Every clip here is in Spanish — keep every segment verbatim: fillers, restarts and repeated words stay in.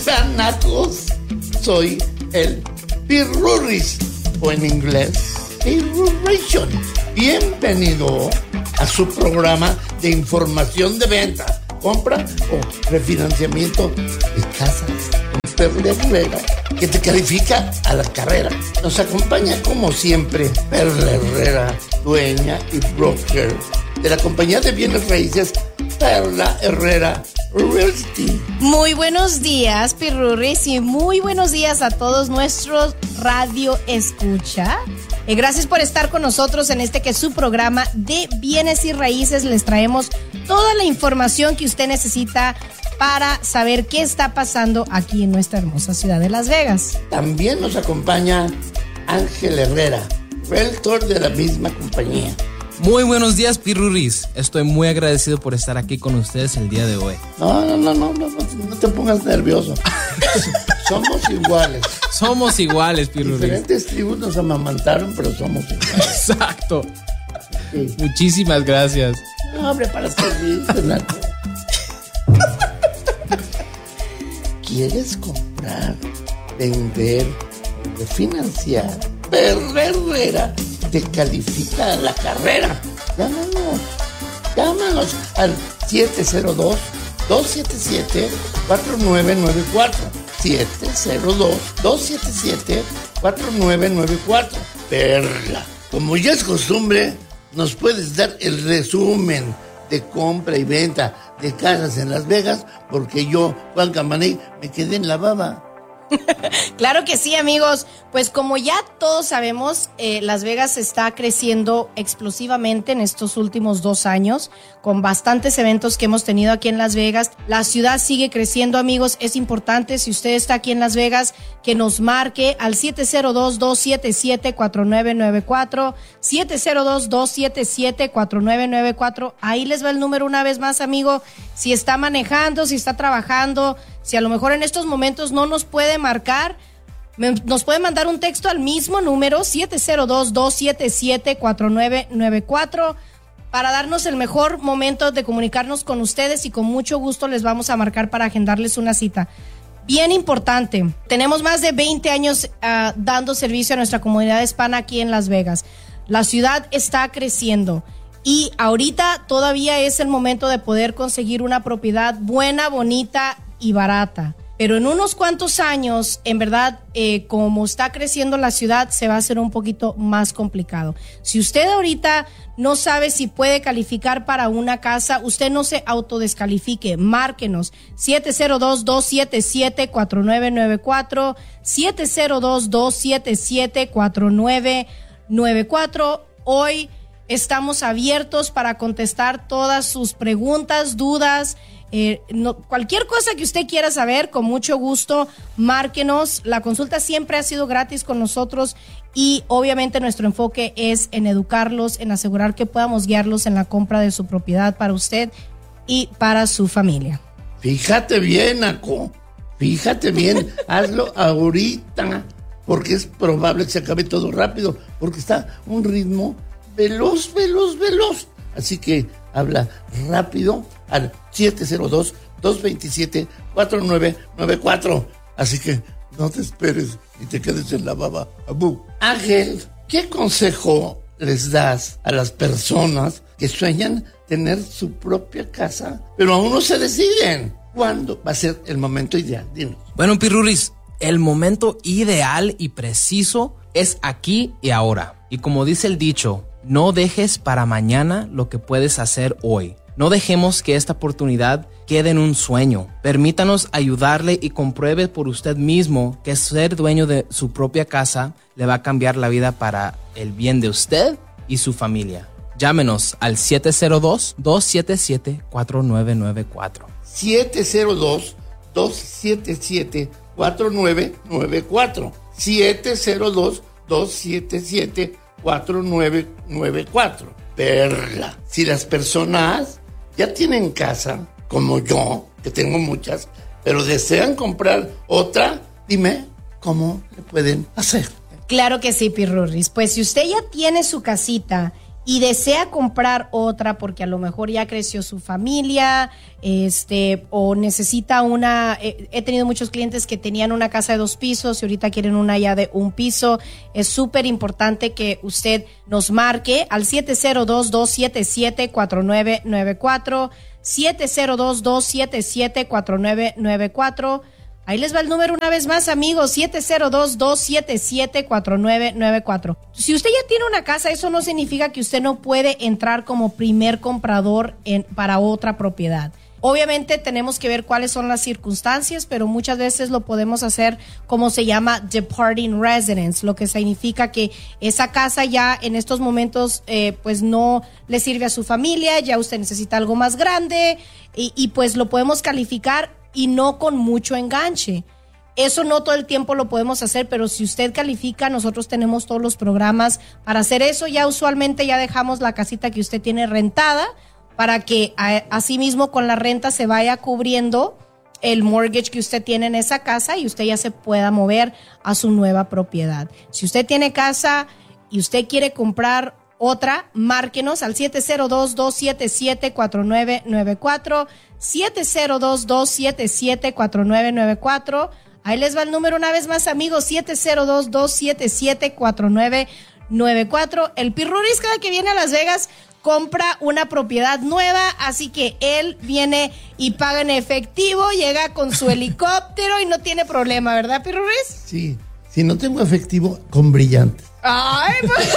están, nacos? Soy el Pirurris, o en inglés, Piruration. Bienvenido a su programa de información de venta, compra o refinanciamiento de casas. Perla Herrera, que te califica a la carrera. Nos acompaña como siempre Perla Herrera, dueña y broker de la compañía de bienes raíces Perla Herrera Realty. Muy buenos días, Pirurris, y muy buenos días a todos nuestros radio escucha. Eh, gracias por estar con nosotros en este que es su programa de bienes y raíces. Les traemos toda la información que usted necesita para saber qué está pasando aquí en nuestra hermosa ciudad de Las Vegas. También nos acompaña Ángel Herrera, realtor de la misma compañía. Muy buenos días, Pirurris. Estoy muy agradecido por estar aquí con ustedes el día de hoy. No, no, no, no, no, no te pongas nervioso. Somos iguales. Somos iguales, Pirurris. Diferentes tribus nos amamantaron, pero somos iguales. Exacto. Sí. Muchísimas gracias. No, hombre, para servirte, Naco. ¿Quieres comprar, vender, refinanciar? Perla Herrera te califica a la carrera. Llámanos. Llámanos al siete cero dos, dos siete siete, cuatro nueve nueve cuatro. siete cero dos, dos siete siete, cuatro nueve nueve cuatro. Perla. Como ya es costumbre, nos puedes dar el resumen de compra y venta de casas en Las Vegas, porque yo, Juan Camaney, me quedé en la baba. Claro que sí, amigos. Pues como ya todos sabemos, eh, Las Vegas está creciendo explosivamente en estos últimos dos años, con bastantes eventos que hemos tenido aquí en Las Vegas. La ciudad sigue creciendo, amigos. Es importante, si usted está aquí en Las Vegas, que nos marque al siete cero dos, dos siete siete, cuatro nueve nueve cuatro, siete cero dos, dos siete siete, cuatro nueve nueve cuatro. Ahí les va el número una vez más, amigo. Si está manejando, si está trabajando, si a lo mejor en estos momentos no nos puede marcar, nos puede mandar un texto al mismo número, siete cero dos, dos siete siete, cuatro nueve nueve cuatro, para darnos el mejor momento de comunicarnos con ustedes, y con mucho gusto les vamos a marcar para agendarles una cita. Bien importante, tenemos más de veinte años uh, dando servicio a nuestra comunidad hispana aquí en Las Vegas. La ciudad está creciendo y ahorita todavía es el momento de poder conseguir una propiedad buena, bonita y barata. Pero en unos cuantos años, en verdad, eh, como está creciendo la ciudad, se va a hacer un poquito más complicado. Si usted ahorita no sabe si puede calificar para una casa, usted no se autodescalifique. Márquenos siete cero dos, dos siete siete, cuatro nueve nueve cuatro, siete cero dos, dos siete siete, cuatro nueve nueve cuatro. Hoy estamos abiertos para contestar todas sus preguntas, dudas. Eh, no, cualquier cosa que usted quiera saber, con mucho gusto, márquenos. La consulta siempre ha sido gratis con nosotros y obviamente nuestro enfoque es en educarlos, en asegurar que podamos guiarlos en la compra de su propiedad para usted y para su familia. Fíjate bien, Naco. Fíjate bien. Hazlo ahorita, porque es probable que se acabe todo rápido, porque está un ritmo veloz, veloz, veloz. Así que habla rápido al siete cero dos, dos dos siete, cuatro nueve nueve cuatro. Así que no te esperes y te quedes en la baba. Abú. Ángel, ¿qué consejo les das a las personas que sueñan tener su propia casa, pero aún no se deciden? ¿Cuándo va a ser el momento ideal? Dinos. Bueno, Pirurris, el momento ideal y preciso es aquí y ahora. Y como dice el dicho, no dejes para mañana lo que puedes hacer hoy. No dejemos que esta oportunidad quede en un sueño. Permítanos ayudarle y compruebe por usted mismo que ser dueño de su propia casa le va a cambiar la vida para el bien de usted y su familia. Llámenos al siete cero dos, dos siete siete, cuatro nueve nueve cuatro. siete cero dos, dos siete siete, cuatro nueve nueve cuatro. siete cero dos, dos siete siete, cuatro nueve nueve cuatro. Perla. Si las personas ya tienen casa, como yo, que tengo muchas, pero desean comprar otra, dime cómo le pueden hacer. Claro que sí, Pirurris. Pues si usted ya tiene su casita y desea comprar otra porque a lo mejor ya creció su familia, este, o necesita una, eh, he tenido muchos clientes que tenían una casa de dos pisos y ahorita quieren una ya de un piso, es súper importante que usted nos marque al siete cero dos, dos siete siete, cuatro nueve nueve cuatro, siete cero dos, dos siete siete, cuatro nueve nueve cuatro. Ahí les va el número una vez más, amigos, siete cero dos, dos siete siete, cuatro nueve nueve cuatro. Si usted ya tiene una casa, eso no significa que usted no puede entrar como primer comprador en, para otra propiedad. Obviamente tenemos que ver cuáles son las circunstancias, pero muchas veces lo podemos hacer como se llama departing residence, lo que significa que esa casa ya en estos momentos eh, pues no le sirve a su familia, ya usted necesita algo más grande y, y pues lo podemos calificar y no con mucho enganche. Eso no todo el tiempo lo podemos hacer, pero si usted califica, nosotros tenemos todos los programas para hacer eso. Ya usualmente ya dejamos la casita que usted tiene rentada para que a, así mismo con la renta se vaya cubriendo el mortgage que usted tiene en esa casa y usted ya se pueda mover a su nueva propiedad. Si usted tiene casa y usted quiere comprar otra, márquenos al siete cero dos, dos siete siete, cuatro nueve nueve cuatro, siete cero dos, dos siete siete, cuatro nueve nueve cuatro. Ahí les va el número una vez más, amigos, siete cero dos, dos siete siete, cuatro nueve nueve cuatro. El Pirruris cada que viene a Las Vegas compra una propiedad nueva, así que él viene y paga en efectivo, llega con su helicóptero y no tiene problema, ¿verdad, Pirruris? Sí, si no tengo efectivo, con brillantes. Ay, pues...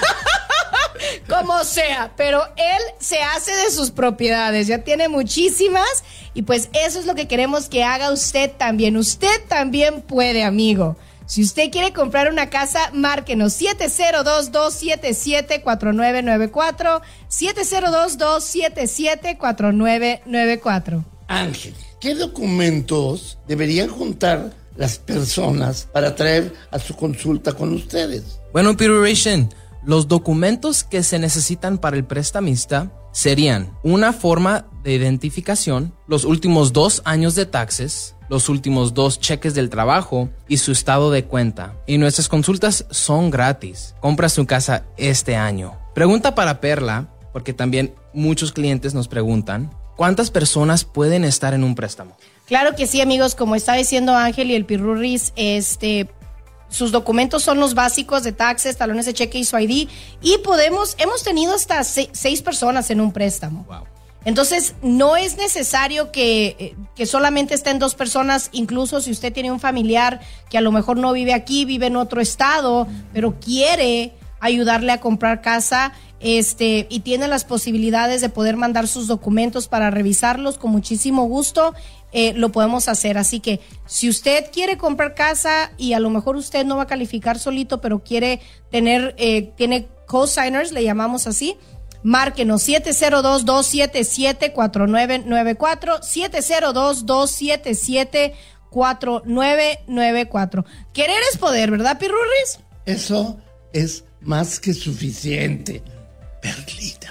Como sea, pero él se hace de sus propiedades, ya tiene muchísimas y pues eso es lo que queremos que haga usted también. Usted también puede, amigo. Si usted quiere comprar una casa, márquenos siete cero dos, dos siete siete, cuatro nueve nueve cuatro, siete cero dos, dos siete siete, cuatro nueve nueve cuatro. Ángel, ¿qué documentos deberían juntar las personas para traer a su consulta con ustedes? Bueno, Piruration, los documentos que se necesitan para el prestamista serían una forma de identificación, los últimos dos años de taxes, los últimos dos cheques del trabajo y su estado de cuenta. Y nuestras consultas son gratis. Compra su casa este año. Pregunta para Perla, porque también muchos clientes nos preguntan, ¿cuántas personas pueden estar en un préstamo? Claro que sí, amigos, como está diciendo Ángel y el Pirurris, este... sus documentos son los básicos de taxes, talones de cheque y su I D. Y podemos, hemos tenido hasta se, seis personas en un préstamo. Wow. Entonces, no es necesario que, que solamente estén dos personas, incluso si usted tiene un familiar que a lo mejor no vive aquí, vive en otro estado, pero quiere ayudarle a comprar casa, este, y tiene las posibilidades de poder mandar sus documentos para revisarlos con muchísimo gusto. Eh, lo podemos hacer, así que si usted quiere comprar casa y a lo mejor usted no va a calificar solito, pero quiere tener, eh, tiene co-signers, le llamamos así, márquenos siete cero dos, dos siete siete, cuatro nueve nueve cuatro, siete cero dos, dos siete siete, cuatro nueve nueve cuatro. Querer es poder, ¿verdad, Pirurris? Eso es más que suficiente, Perlita.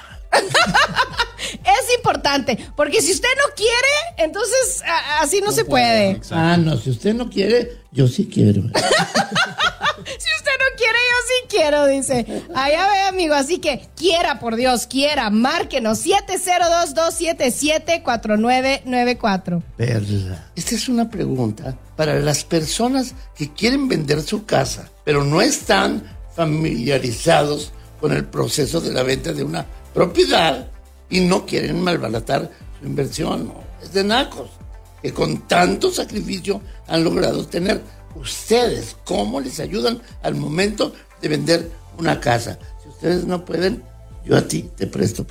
Es importante, porque si usted no quiere, entonces a, así no, no se puede. puede. Ah, no, si usted no quiere, yo sí quiero. Si usted no quiere, yo sí quiero, dice. Allá ve, amigo, así que quiera, por Dios, quiera, márquenos siete cero dos, dos siete siete, cuatro nueve nueve cuatro. Perla, esta es una pregunta para las personas que quieren vender su casa, pero no están familiarizados con el proceso de la venta de una propiedad y no quieren malbaratar su inversión. No, es de nacos que con tanto sacrificio han logrado tener. Ustedes, ¿cómo les ayudan al momento de vender una casa? Si ustedes no pueden, yo a ti te presto.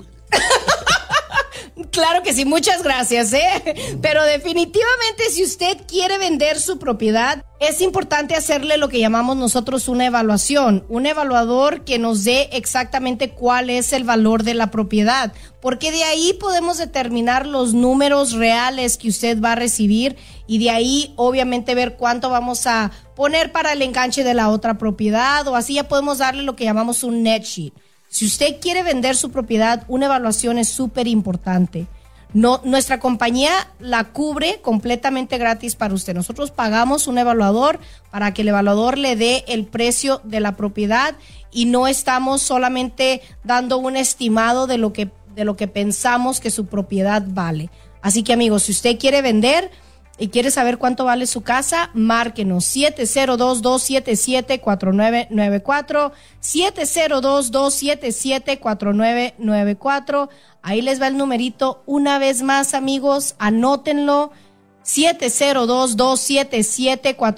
Claro que sí, muchas gracias, ¿eh? Pero definitivamente si usted quiere vender su propiedad, es importante hacerle lo que llamamos nosotros una evaluación, un evaluador que nos dé exactamente cuál es el valor de la propiedad, porque de ahí podemos determinar los números reales que usted va a recibir y de ahí obviamente ver cuánto vamos a poner para el enganche de la otra propiedad, o así ya podemos darle lo que llamamos un net sheet. Si usted quiere vender su propiedad, una evaluación es súper importante. No, nuestra compañía la cubre completamente gratis para usted. Nosotros pagamos un evaluador para que el evaluador le dé el precio de la propiedad y no estamos solamente dando un estimado de lo que, de lo que pensamos que su propiedad vale. Así que, amigos, si usted quiere vender y quiere saber cuánto vale su casa, márquenos siete cero dos, dos siete siete, cuatro nueve nueve cuatro, siete cero dos, dos siete siete, cuatro nueve nueve cuatro. Ahí les va el numerito una vez más, amigos, anótenlo, siete cero dos, dos siete siete, cuatro nueve nueve cuatro.